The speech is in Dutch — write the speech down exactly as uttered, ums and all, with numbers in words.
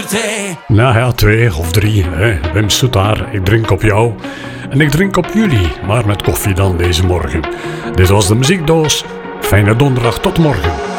der thee. Nou ja, twee of drie. Hè. Wim Soetaar, ik drink op jou. En ik drink op jullie, maar met koffie dan deze morgen. Dit was de muziekdoos. Fijne donderdag, tot morgen.